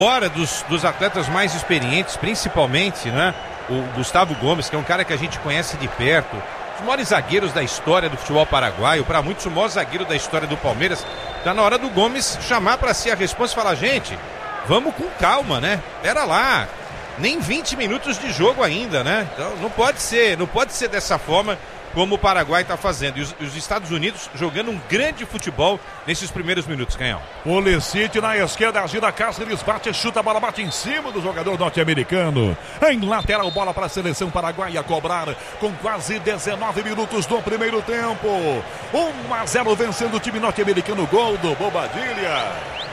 Fora dos atletas mais experientes, principalmente, né? O Gustavo Gomes, que é um cara que a gente conhece de perto, os maiores zagueiros da história do futebol paraguaio, para muitos o maior zagueiro da história do Palmeiras. Tá na hora do Gomes chamar para si a responsa e falar: gente, vamos com calma, né? Pera lá, nem 20 minutos de jogo ainda, né? Então não pode ser dessa forma como o Paraguai está fazendo. E os Estados Unidos jogando um grande futebol nesses primeiros minutos, Canhão. Pulisic na esquerda, gira Cáceres, bate, chuta, a bola bate em cima do jogador norte-americano. Em lateral, bola para a seleção paraguaia cobrar com quase 19 minutos do primeiro tempo. 1-0 vencendo o time norte-americano, gol do Bobadilha.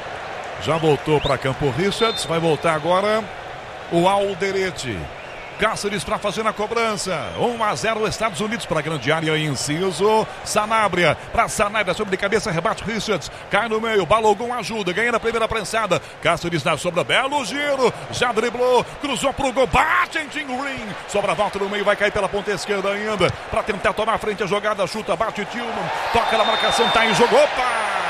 Já voltou para campo Richards, vai voltar agora o Alderete. Cáceres para fazer a cobrança. 1-0 Estados Unidos para a grande área, inciso Sanabria. Para Sanabria, sobre de cabeça, rebate Richards. Cai no meio, Balogun ajuda, ganha na primeira prensada. Cáceres na sobra, belo giro. Já driblou, cruzou pro gol, bate em Tingling. Sobra a volta no meio, vai cair pela ponta esquerda ainda. Para tentar tomar a frente a jogada, chuta, bate Tillman. Toca na marcação, tá em jogo. Opa!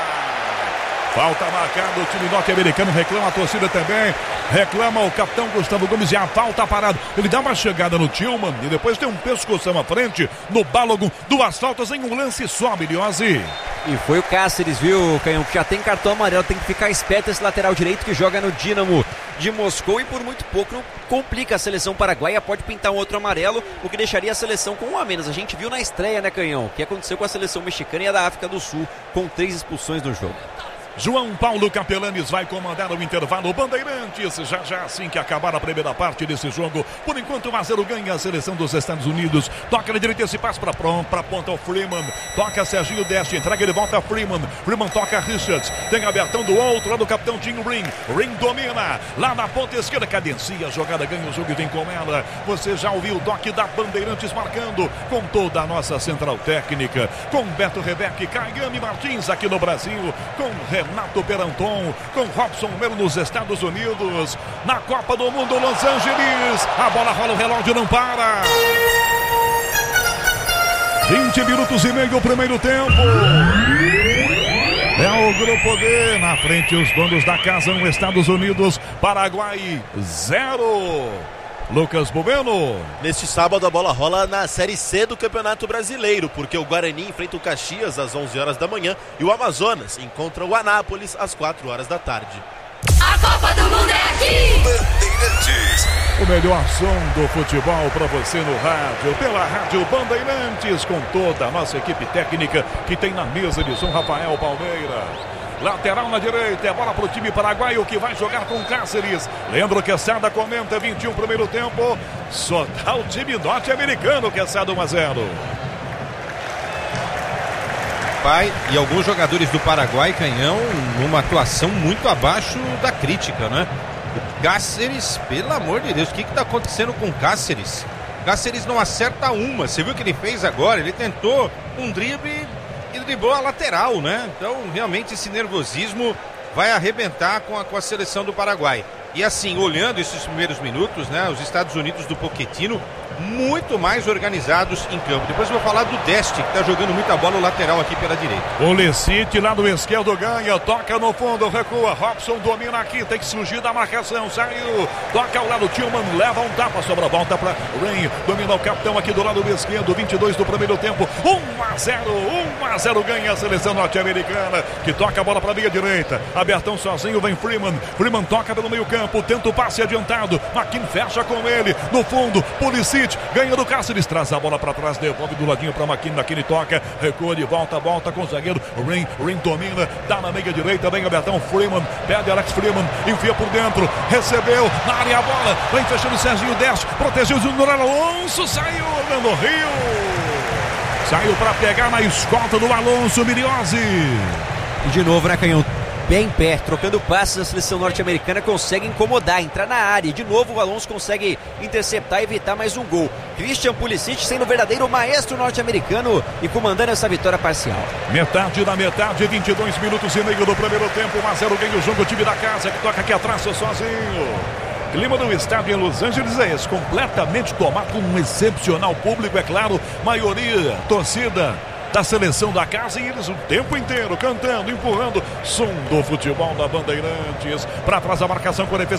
Falta marcada, o time norte-americano reclama, a torcida também reclama, o capitão Gustavo Gomes, e a falta parada. Ele dá uma chegada no Tillman e depois tem um pescoção à frente no Balogun, duas faltas em um lance só, Miliose. E foi o Cáceres, viu, Canhão, que já tem cartão amarelo, tem que ficar esperto esse lateral direito que joga no Dínamo de Moscou e por muito pouco não complica a seleção paraguaia, pode pintar um outro amarelo, o que deixaria a seleção com um a menos. A gente viu na estreia, né, Canhão, o que aconteceu com a seleção mexicana e a da África do Sul, com 3 expulsões no jogo. João Paulo Capelanes vai comandar o intervalo. Bandeirantes, já assim que acabar a primeira parte desse jogo. Por enquanto, 1-0 ganha a seleção dos Estados Unidos. Toca na direita, esse passe para ponta o Freeman. Toca Serginho Deste, entrega ele, volta a Freeman. Freeman toca Richards. Tem abertão do outro lado, o capitão Tim Ring. Ring domina lá na ponta esquerda. Cadencia a jogada, ganha o jogo e vem com ela. Você já ouviu o toque da Bandeirantes marcando com toda a nossa central técnica. Com Beto Rebeque, Caiane Martins aqui no Brasil. Com Renato Peranton, com Robson Melo nos Estados Unidos, na Copa do Mundo Los Angeles, a bola rola, o relógio não para. 20 minutos e meio o primeiro tempo. É o grupo D, na frente os donos da casa nos Estados Unidos, Paraguai 0. Lucas Boveno. Neste sábado a bola rola na Série C do Campeonato Brasileiro, porque o Guarani enfrenta o Caxias às 11 horas da manhã e o Amazonas encontra o Anápolis às 4 horas da tarde. A Copa do Mundo é aqui! Bandeirantes. O melhor som do futebol para você no rádio, pela Rádio Bandeirantes, com toda a nossa equipe técnica que tem na mesa de som Rafael Palmeira. Lateral na direita, é bola para o time paraguaio que vai jogar com Cáceres. Lembro que Sada comenta 21 primeiro tempo. Só dá o time norte-americano que é Sada 1-0. Pai e alguns jogadores do Paraguai, Canhão, numa atuação muito abaixo da crítica, né? O Cáceres, pelo amor de Deus, o que está acontecendo com o Cáceres? Cáceres não acerta uma. Você viu o que ele fez agora? Ele tentou um drible e driblou a lateral, né? Então, realmente, esse nervosismo vai arrebentar com a seleção do Paraguai. E assim, olhando esses primeiros minutos, né? Os Estados Unidos do Pochettino muito mais organizados em campo. Depois eu vou falar do Deste, que está jogando muita bola no lateral aqui pela direita. O Lecite lá do esquerdo ganha, toca no fundo, recua. Robson domina aqui, tem que surgir da marcação, saiu, toca ao lado, Tillman leva um tapa, sobra a volta para Rain, domina o capitão aqui do lado esquerdo, 22 do primeiro tempo, 1-0 ganha a seleção norte-americana, que toca a bola para a meia direita, abertão sozinho, vem Freeman toca pelo meio campo, tenta o passe adiantado, Maquin fecha com ele, no fundo, Pulisic, ganha do Cáceres, traz a bola para trás, devolve do ladinho para Maquin toca, recua de volta com o zagueiro, Rain domina, dá na meia direita, vem abertão, Freeman, pede Alex Freeman, enfia por dentro, recebeu, na área a bola, vem fechando o Serginho Deste, protegeu o Júnior Alonso, saiu, Orlando Rio, saiu para pegar na escolta do Alonso, Miriose. E de novo, né, Canhão? Pé em pé, trocando passes, a seleção norte-americana consegue incomodar, entrar na área. De novo o Alonso consegue interceptar e evitar mais um gol. Christian Pulisic sendo o verdadeiro maestro norte-americano e comandando essa vitória parcial. Metade da metade, 22 minutos e meio do primeiro tempo, 1-0 ganha o jogo, o time da casa que toca aqui atrás sozinho. Clima do estádio em Los Angeles é esse, completamente tomado com um excepcional público, é claro, maioria, torcida da seleção da casa e eles o tempo inteiro cantando, empurrando. Som do futebol da Bandeirantes. Para trás a marcação com a defesa.